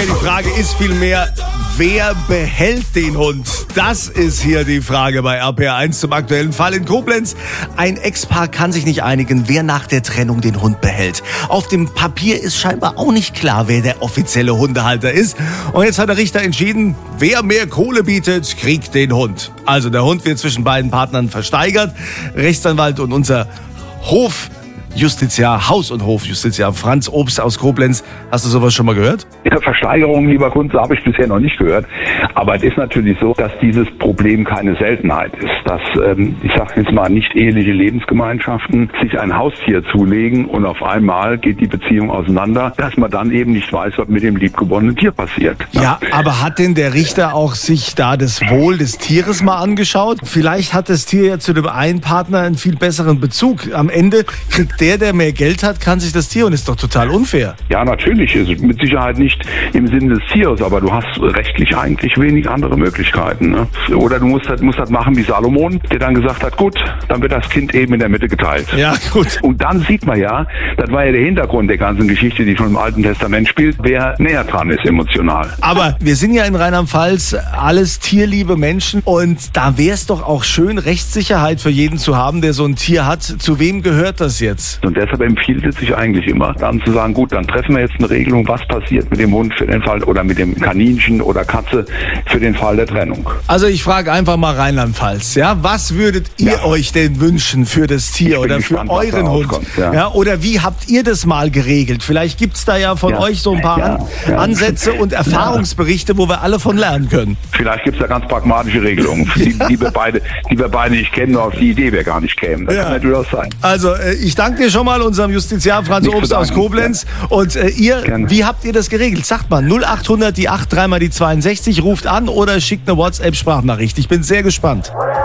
die Frage ist vielmehr, wer behält den Hund? Das ist hier die Frage bei RPR1 zum aktuellen Fall in Koblenz. Ein Ex-Paar kann sich nicht einigen, wer nach der Trennung den Hund behält. Auf dem Papier ist scheinbar auch nicht klar, wer der offizielle Hundehalter ist. Und jetzt hat der Richter entschieden, wer mehr Kohle bietet, kriegt den Hund. Also der Hund wird zwischen beiden Partnern versteigert. Rechtsanwalt und unser Haus- und Hofjustiziar Franz Obst aus Koblenz. Hast du sowas schon mal gehört? Ja, Versteigerung, lieber Kunze, habe ich bisher noch nicht gehört. Aber es ist natürlich so, dass dieses Problem keine Seltenheit ist. Dass, ich sage jetzt mal, nicht eheliche Lebensgemeinschaften sich ein Haustier zulegen und auf einmal geht die Beziehung auseinander, dass man dann eben nicht weiß, was mit dem liebgeborenen Tier passiert. Ja, aber hat denn der Richter auch sich da das Wohl des Tieres mal angeschaut? Vielleicht hat das Tier ja zu dem einen Partner einen viel besseren Bezug. Am Ende kriegt der mehr Geld hat, kann sich das Tier, und ist doch total unfair. Ja, natürlich ist es mit Sicherheit nicht im Sinne des Tieres, aber du hast rechtlich eigentlich wenig andere Möglichkeiten. Ne? Oder du musst das machen wie Salomon, der dann gesagt hat, gut, dann wird das Kind eben in der Mitte geteilt. Ja, gut. Und dann sieht man ja, das war ja der Hintergrund der ganzen Geschichte, die schon im Alten Testament spielt, wer näher dran ist emotional. Aber wir sind ja in Rheinland-Pfalz alles tierliebe Menschen, und da wäre es doch auch schön, Rechtssicherheit für jeden zu haben, der so ein Tier hat. Zu wem gehört das jetzt? Und deshalb empfiehlt es sich eigentlich immer, dann zu sagen, gut, dann treffen wir jetzt eine Regelung, was passiert mit dem Hund für den Fall oder mit dem Kaninchen oder Katze für den Fall der Trennung. Also ich frage einfach mal Rheinland-Pfalz, ja, was würdet ihr euch denn wünschen für das Tier oder für euren Hund? Ja, oder wie habt ihr das mal geregelt? Vielleicht gibt's da ja von euch so ein paar Ansätze und Erfahrungsberichte, wo wir alle von lernen können. Vielleicht gibt's da ganz pragmatische Regelungen, die wir beide nicht kennen, oder auf die Idee wir gar nicht kämen. Das kann natürlich auch sein. Also ich danke dir schon mal, unserem Justiziar Franz Obst aus Koblenz. Und ihr, wie habt ihr das geregelt? Sagt mal, 0800 die 8 3 mal die 62, ruft an oder schickt eine WhatsApp-Sprachnachricht. Ich bin sehr gespannt.